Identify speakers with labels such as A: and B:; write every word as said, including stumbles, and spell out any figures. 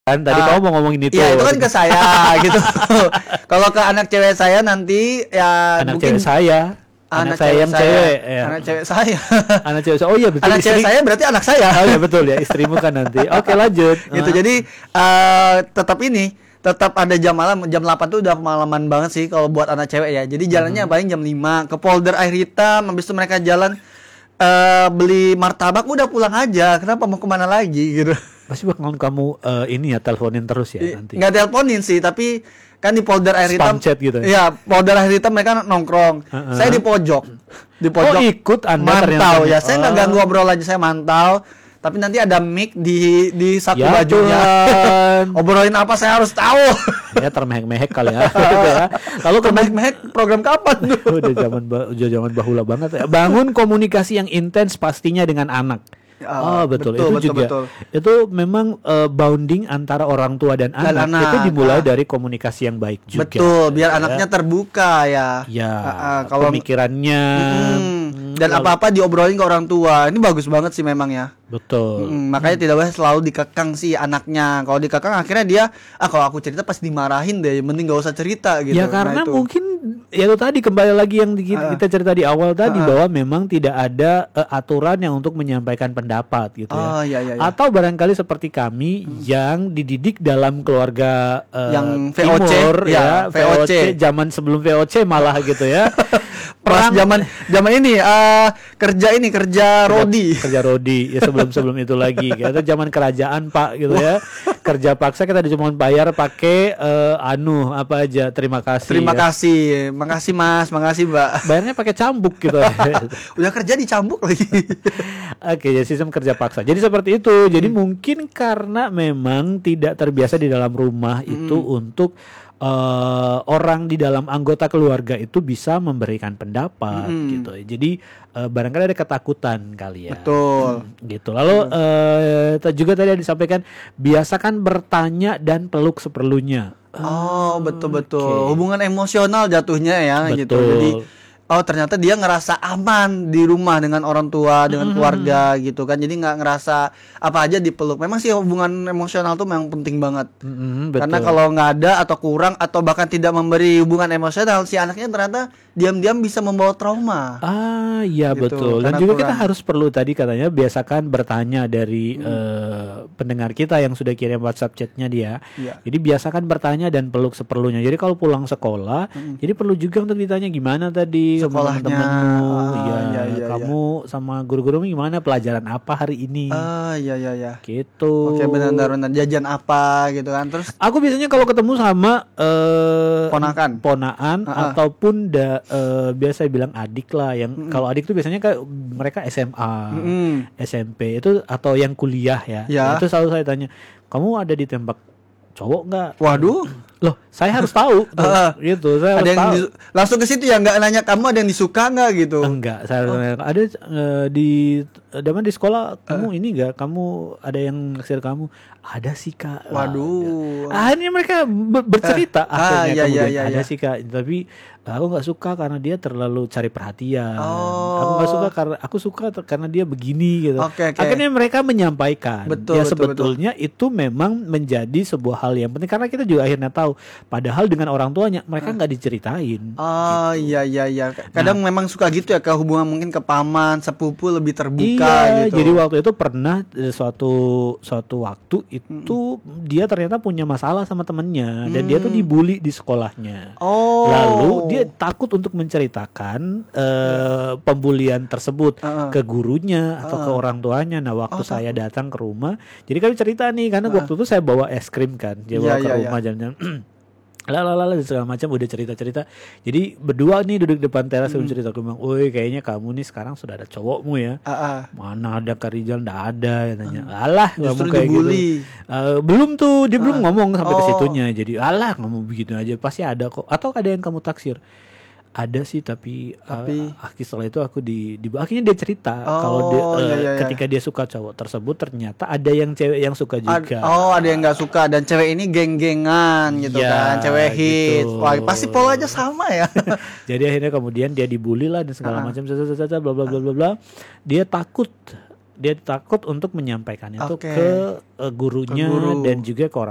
A: kan tadi
B: Ah,
A: kamu mau ngomongin itu.
B: iya itu kan ke saya gitu. Kalau ke anak cewek saya nanti ya
A: Anak
B: mungkin
A: cewek saya, anak
B: anak
A: saya
B: cewek
A: yang
B: saya,
A: cewek ya.
B: anak cewek saya,
A: Anak cewek saya. Oh iya betul
B: anak cewek
A: istri.
B: saya berarti anak saya.
A: Oh iya betul ya istrimu kan nanti. Oke lanjut.
B: Gitu.
A: Ah.
B: Jadi eh tetap ini, tetap ada jam malam. Jam delapan tuh udah malaman banget sih kalau buat anak cewek ya. Jadi jalannya paling jam lima ke polder air hitam, habis itu mereka jalan eh beli martabak udah pulang aja. Kenapa mau kemana lagi gitu.
A: Pasti bakalan kamu eh, ini ya teleponin terus ya nanti.
B: Nggak teleponin sih, tapi kan di polder air
A: Spam
B: hitam.
A: chat gitu ya?
B: Iya, polder air hitam mereka nongkrong.
A: Uh-uh.
B: Saya di pojok. Di pojok.
A: Oh, ikut Anda
B: mantau
A: ternyata.
B: ya. Saya nggak
A: Oh.
B: ganggu obrol aja, saya mantau. Tapi nanti ada mic di di satu
A: Ya
B: bajunya.
A: Tuhan.
B: Obrolin apa saya harus tahu.
A: Ya termehek-mehek kali ya. Gitu ya. Lalu kamu
B: Mehek-mehek program kapan tuh?
A: udah zaman ba- udah zaman bahula banget ya. Bangun komunikasi yang intens pastinya dengan anak.
B: Ah,
A: Oh betul,
B: betul,
A: itu
B: betul,
A: juga
B: betul.
A: itu memang eh, bounding antara orang tua dan,
B: Dan
A: anak,
B: anak,
A: itu dimulai
B: ah.
A: dari komunikasi yang baik juga.
B: Betul, biar
A: ya.
B: anaknya terbuka ya.
A: Ya,
B: Ah, ah, kalau
A: pemikirannya
B: Hmm, dan
A: lalu-
B: apa-apa diobrolin ke orang tua. Ini bagus banget sih memang ya.
A: betul.
B: Mm, makanya tidak boleh selalu dikekang sih anaknya. Kalau dikekang akhirnya dia ah kalau aku cerita pasti dimarahin deh. Mending gak usah cerita gitu.
A: Ya
B: Nah,
A: karena
B: itu.
A: mungkin ya itu tadi kembali lagi yang di-
B: Ah.
A: kita cerita di awal tadi
B: Ah.
A: bahwa memang tidak ada eh, aturan yang untuk menyampaikan pendapat gitu ya.
B: Oh, iya, iya, iya.
A: Atau barangkali seperti kami yang dididik dalam keluarga eh,
B: Yang V O C,
A: timur ya,
B: ya, V O C.
A: zaman sebelum V O C malah gitu ya.
B: Pas
A: Perang-
B: zaman zaman ini eh kerja ini kerja rodi.
A: kerja rodi ya sebelum-sebelum itu lagi gitu zaman kerajaan Pak gitu ya. Kerja paksa kita cuma bayar pakai eh, anu apa aja terima kasih.
B: Terima
A: ya.
B: kasih. Makasih Mas, makasih Mbak.
A: Bayarnya pakai cambuk gitu.
B: Udah kerja dicambuk lagi.
A: Oke, jadi sistem kerja paksa. Jadi seperti itu. Jadi
B: Hmm.
A: mungkin karena memang tidak terbiasa di dalam rumah itu untuk eh, orang di dalam anggota keluarga itu bisa memberikan pendapat
B: Mm-mm.
A: gitu. Jadi eh, barangkali ada ketakutan kali ya.
B: Betul.
A: Gitu. Lalu eh, t- juga tadi ada disampaikan biasakan bertanya dan peluk seperlunya.
B: Oh, betul-betul.
A: Oke.
B: Hubungan emosional jatuhnya ya gitu.
A: Betul.
B: Jadi oh ternyata dia ngerasa aman di rumah dengan orang tua, dengan keluarga gitu kan. Jadi nggak ngerasa apa aja dipeluk. Memang sih hubungan emosional tuh memang penting banget.
A: Mm-mm, betul.
B: Karena kalau nggak ada atau kurang atau bahkan tidak memberi hubungan emosional, si anaknya ternyata diam-diam bisa membawa trauma.
A: Ah iya
B: Gitu,
A: betul. Dan
B: karena
A: juga kita
B: kurang.
A: harus perlu tadi katanya biasakan bertanya dari eh, pendengar kita yang sudah kirim WhatsApp chatnya dia.
B: Iya.
A: Jadi biasakan bertanya dan peluk seperlunya. Jadi kalau pulang sekolah, jadi perlu juga untuk ditanya gimana tadi sama
B: Sekolahnya.
A: teman-temanmu.
B: Ah,
A: Iya,
B: iya, iya,
A: kamu sama guru-gurumu gimana pelajaran apa hari ini?
B: Ah iya iya iya.
A: Gitu.
B: Oke benar-benar benar. Jajan apa gitu kan. Terus
A: Aku biasanya kalau ketemu sama eh
B: Ponakan.
A: ponaan
B: Ah, ah.
A: ataupun da, eh, biasa bilang adik lah yang kalau adik tuh biasanya kayak mereka S M A,
B: Mm-mm.
A: S M P itu atau yang kuliah ya.
B: Ya.
A: Itu selalu saya tanya, "Kamu ada ditembak cowok nggak?"
B: waduh.
A: Loh, saya harus tahu tuh,
B: Ah, ah.
A: gitu. Saya
B: Ada
A: harus
B: yang
A: tahu.
B: di- langsung ke situ ya, nggak nanya kamu ada yang disuka nggak gitu.
A: Enggak, saya
B: Oh.
A: ada eh, di zaman di sekolah kamu ini enggak, kamu ada yang naksir kamu? Ada sih Kak.
B: Waduh.
A: Akhirnya mereka be- bercerita
B: Eh, ah,
A: akhirnya
B: iya,
A: kemudian
B: iya, iya,
A: ada
B: iya.
A: sih Kak, tapi aku nggak suka karena dia terlalu cari perhatian.
B: Oh.
A: Aku nggak suka karena aku suka ter- karena dia begini gitu.
B: Oke, oke.
A: Akhirnya mereka menyampaikan.
B: Betul,
A: ya
B: betul,
A: sebetulnya itu memang menjadi sebuah hal yang penting karena kita juga akhirnya tahu. Padahal dengan orang tuanya mereka nggak diceritain.
B: Oh iya iya iya. Kadang memang suka gitu ya, ke hubungan mungkin ke paman, sepupu lebih terbuka
A: Iya,
B: gitu.
A: jadi waktu itu pernah eh, suatu suatu waktu itu dia ternyata punya masalah sama temennya dan dia tuh dibully di sekolahnya.
B: Oh.
A: Lalu dia takut untuk menceritakan eh, pembulian tersebut
B: Heeh.
A: ke gurunya atau ke orang tuanya. Nah, waktu
B: Oh,
A: saya datang ke rumah, jadi kami cerita nih karena waktu itu saya bawa es krim kan, dia
B: Iya,
A: bawa ke
B: iya,
A: rumah jam-jam lalalala segala macam udah cerita-cerita. Jadi berdua nih duduk depan teras sebelum cerita, aku bilang, "Woi, kayaknya kamu nih sekarang sudah ada cowokmu ya."
B: Ah, ah.
A: Mana ada Kak Rizal, nggak ada katanya. Alah, kamu
B: Justru
A: kayak
B: dibully.
A: gitu. Eh, belum tuh, dia belum ngomong sampai ke
B: Oh.
A: situnya. Jadi alah, kamu begitu aja pasti ada kok. Atau ada yang kamu taksir? Ada sih, tapi,
B: Tapi-
A: eh, akhir setelah itu aku di, di akhirnya dia cerita
B: Oh,
A: kalau dia, eh,
B: iya, iya, iya.
A: ketika dia suka cowok tersebut ternyata ada yang cewek yang suka
B: Ad-
A: juga.
B: oh ada yang nggak suka dan cewek ini geng-gengan gitu
A: Iya,
B: kan, cewek hits.
A: gitu.
B: Wah pasti polanya sama ya.
A: Jadi akhirnya kemudian dia dibully lah dan segala
B: Ah.
A: macam caca bla bla bla bla bla. Dia takut dia takut untuk menyampaikan itu
B: Oke.
A: ke eh, gurunya
B: Ke guru.
A: dan juga ke orang